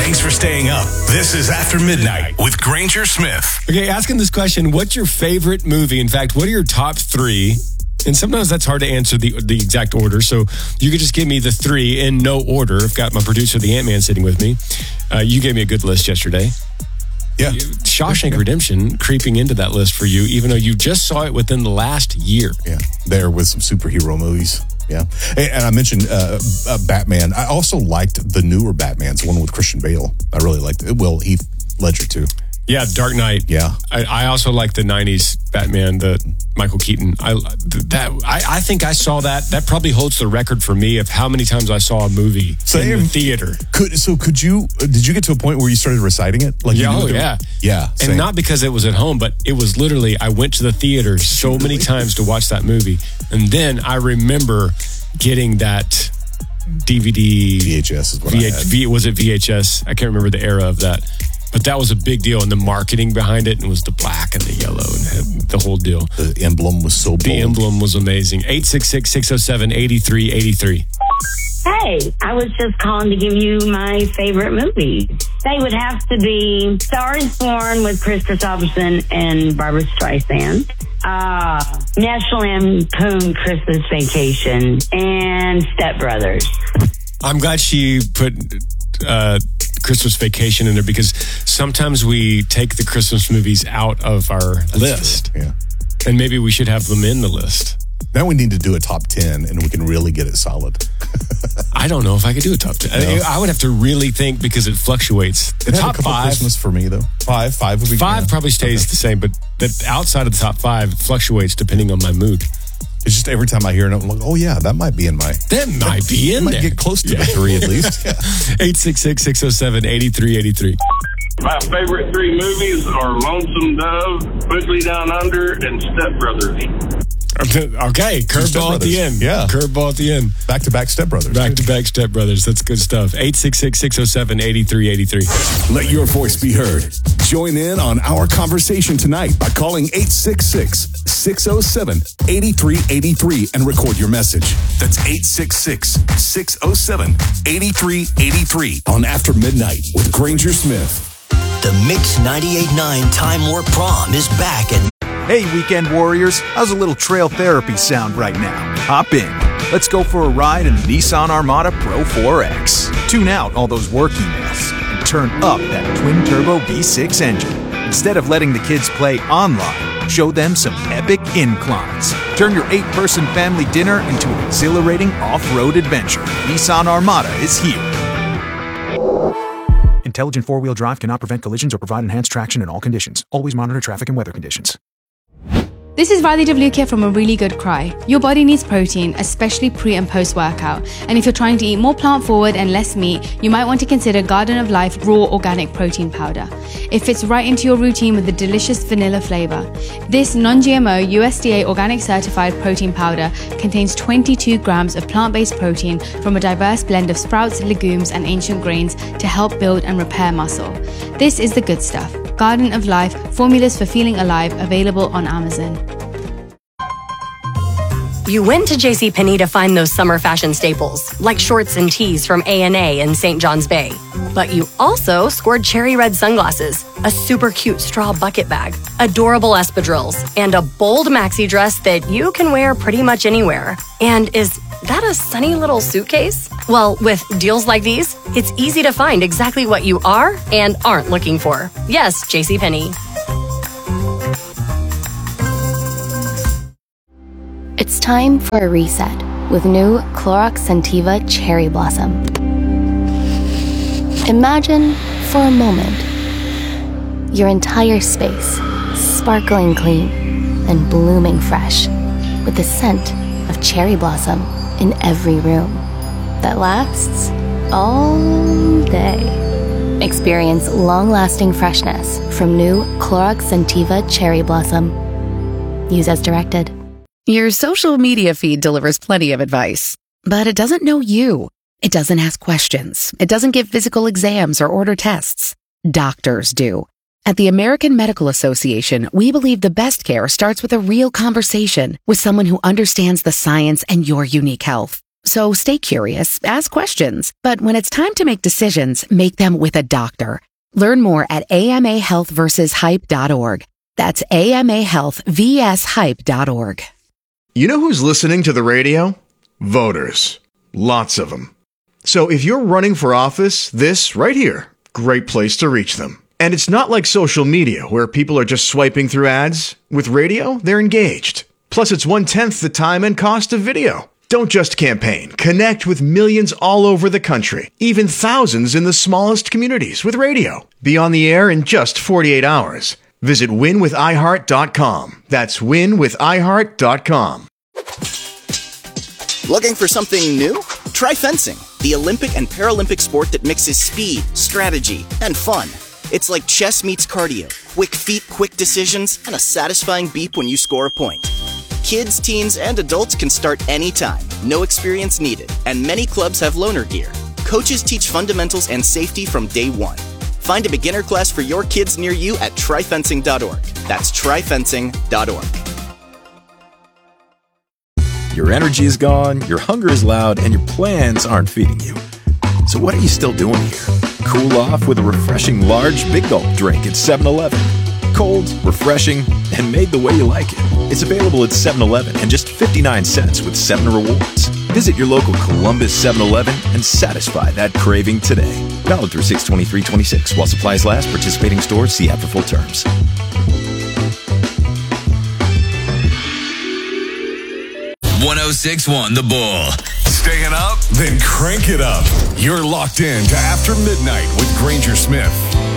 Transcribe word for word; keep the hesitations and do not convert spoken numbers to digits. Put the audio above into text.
Thanks for staying up. This is After Midnight with Granger Smith. Okay, asking this question, what's your favorite movie? In fact, what are your top three? And sometimes that's hard to answer the the exact order, so you could just give me the three in no order. I've got my producer, the Ant-Man, sitting with me. Uh, you gave me a good list yesterday. Yeah. Shawshank yeah. Redemption creeping into that list for you, even though you just saw it within the last year. Yeah, there with some superhero movies. Yeah. And, and I mentioned uh, uh, Batman. I also liked the newer Batmans, one with Christian Bale. I really liked it. Well, Heath Ledger, too. Yeah, Dark Knight. Yeah. I, I also like the nineties Batman, the Michael Keaton. I that I, I think I saw that. That probably holds the record for me of how many times I saw a movie Same. in the theater. Could so could you did you get to a point where you started reciting it? Like yeah, oh, yeah. Yeah. And same. not because it was at home, but it was literally I went to the theater so many times to watch that movie. And then I remember getting that D V D V H S is what V- I had. V- was it V H S? I can't remember the era of that. But that was a big deal, and the marketing behind it, and it was the black and the yellow and the whole deal. The emblem was so bold. The emblem was amazing. eight six six, six oh seven, eight three eight three. Hey, I was just calling to give you my favorite movies. They would have to be Star is Born with Chris Christopherson and Barbara Streisand, uh, National Lampoon Christmas Vacation, and Step Brothers. I'm glad she put uh, Christmas Vacation in there because sometimes we take the Christmas movies out of our That's list. True. Yeah. And maybe we should have them in the list. Now we need to do a top ten and we can really get it solid. I don't know if I could do a top ten. No. I, I would have to really think because it fluctuates. The it top five. Christmas for me though. Five, five would be Five yeah. probably stays okay. the same, but the outside of the top five fluctuates depending on my mood. It's just every time I hear it, I'm like, oh yeah, that might be in my... That might be in might there. Might get close to yeah. the three at least. eight six six, six oh seven, eight three eight three. My favorite three movies are Lonesome Dove, Quickly Down Under, and Step Brothers. Okay, curveball at the end. Yeah. Curveball at the end. Back-to-back Step Brothers. Back-to-back Step Brothers. That's good stuff. eight six six, six oh seven, eight three eight three. Let your voice be heard. Join in on our conversation tonight by calling eight six six, six oh seven, eight three eight three and record your message. That's eight six six, six oh seven, eight three eight three on After Midnight with Granger Smith. The Mix ninety-eight point nine Time Warp Prom is back and Hey, weekend warriors, how's a little trail therapy sound right now? Hop in. Let's go for a ride in the Nissan Armada Pro four X. Tune out all those work emails and turn up that twin-turbo V six engine. Instead of letting the kids play online, show them some epic inclines. Turn your eight-person family dinner into an exhilarating off-road adventure. Nissan Armada is here. Intelligent four-wheel drive cannot prevent collisions or provide enhanced traction in all conditions. Always monitor traffic and weather conditions. This is Riley Devlukia from A Really Good Cry. Your body needs protein, especially pre and post workout. And if you're trying to eat more plant forward and less meat, you might want to consider Garden of Life Raw Organic Protein Powder. It fits right into your routine with a delicious vanilla flavor. This non-G M O U S D A organic certified protein powder contains twenty-two grams of plant-based protein from a diverse blend of sprouts, legumes, and ancient grains to help build and repair muscle. This is the good stuff. Garden of Life, formulas for feeling alive, available on Amazon. You went to JCPenney to find those summer fashion staples, like shorts and tees from A and A in Saint John's Bay. But you also scored cherry red sunglasses, a super cute straw bucket bag, adorable espadrilles, and a bold maxi dress that you can wear pretty much anywhere. And is that a sunny little suitcase? Well, with deals like these, it's easy to find exactly what you are and aren't looking for. Yes, JCPenney. It's time for a reset with new Clorox Scentiva Cherry Blossom. Imagine, for a moment, your entire space sparkling clean and blooming fresh with the scent of cherry blossom in every room that lasts all day. Experience long-lasting freshness from new Clorox Scentiva Cherry Blossom. Use as directed. Your social media feed delivers plenty of advice, but it doesn't know you. It doesn't ask questions. It doesn't give physical exams or order tests. Doctors do. At the American Medical Association, we believe the best care starts with a real conversation with someone who understands the science and your unique health. So stay curious, ask questions, but when it's time to make decisions, make them with a doctor. Learn more at A M A health versus hype dot org. That's A M A health versus hype dot org. You know who's listening to the radio? Voters. Lots of them. So if you're running for office, this right here, great place to reach them. And it's not like social media where people are just swiping through ads. With radio, they're engaged. Plus, it's one-tenth the time and cost of video. Don't just campaign. Connect with millions all over the country, even thousands in the smallest communities with radio. Be on the air in just forty-eight hours. Visit win with i heart dot com. That's win with i heart dot com. Looking for something new? Try fencing, the Olympic and Paralympic sport that mixes speed, strategy, and fun. It's like chess meets cardio. Quick feet, quick decisions, and a satisfying beep when you score a point. Kids, teens, and adults can start anytime. No experience needed. And many clubs have loaner gear. Coaches teach fundamentals and safety from day one. Find a beginner class for your kids near you at try fencing dot org. That's try fencing dot org. Your energy is gone, your hunger is loud, and your plans aren't feeding you. So what are you still doing here? Cool off with a refreshing large Big Gulp drink at seven eleven. Cold, refreshing, and made the way you like it. It's available at seven eleven and just fifty-nine cents with seven rewards. Visit your local Columbus seven eleven and satisfy that craving today. Valid through six twenty-three twenty-six. While supplies last, participating stores see app for full terms. one oh six point one The Bull. Staying up? Then crank it up. You're locked in to After Midnight with Granger Smith.